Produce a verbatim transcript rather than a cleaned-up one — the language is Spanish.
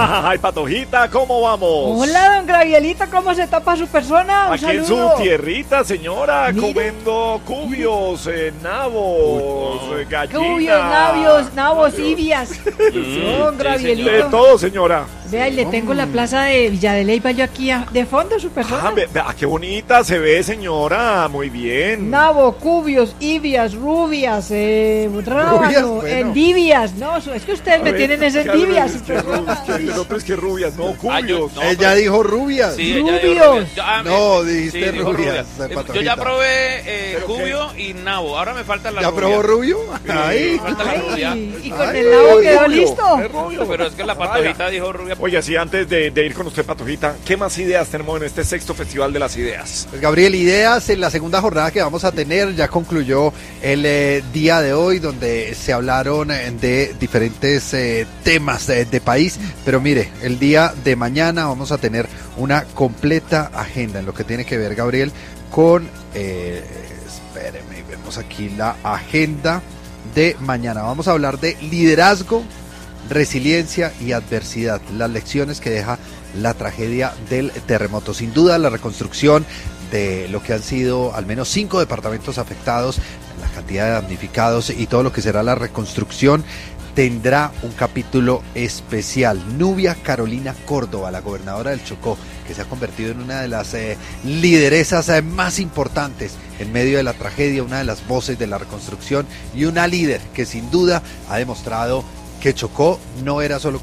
Ay, Patojita, ¿cómo vamos? Hola, don Gravielito, ¿cómo se tapa su persona? Un Aquí en saludo. su tierrita, señora, Mire. comiendo cubios, eh, nabos, eh, gallinas. Cubios, navios, nabos, ibias. Don Gravielito. De todo, señora. Vea, y le tengo la plaza de Villa de Leyva yo aquí a- de fondo, su persona. Ah, ve- vea, qué bonita se ve, señora. Muy bien. Nabo, cubios, ibias, rubias, eh, rábano, Rubias, bueno. endivias. No, su- es que ustedes A me ver, tienen es ¿qué al envidias. revés? ¿Qué rubias? ¿Qué? El otro es que rubias, no, Ah, yo- cubios. no, Ella pero- dijo rubias. Sí, ella dijo Rubios. rubias. Yo- ah, No, me- dijiste dijo rubias, Eh, Yo Patojita. ya probé eh, ¿Pero cubio y nabo. Ahora me falta la ¿Ya rubia. probó rubio? Ahí. Falta la rubia. Ay, y con Ay, el nabo es quedó rubio, listo. es rubio. Pero es que la patojita dijo rubia. Oye, sí, antes de, de ir con usted, Patojita, ¿qué más ideas tenemos en este sexto Festival de las Ideas? Pues Gabriel, ideas en la segunda jornada que vamos a tener, ya concluyó el eh, día de hoy donde se hablaron eh, de diferentes eh, temas de, de país, pero mire, el día de mañana vamos a tener una completa agenda en lo que tiene que ver, Gabriel, con, eh, espéreme, vemos aquí la agenda de mañana. Vamos a hablar de liderazgo, resiliencia y adversidad, las lecciones que deja la tragedia del terremoto. Sin duda, la reconstrucción de lo que han sido al menos cinco departamentos afectados, la cantidad de damnificados y todo lo que será la reconstrucción tendrá un capítulo especial. Nubia Carolina Córdoba, la gobernadora del Chocó, que se ha convertido en una de las eh, lideresas eh, más importantes en medio de la tragedia, una de las voces de la reconstrucción y una líder que sin duda ha demostrado que Chocó no era solo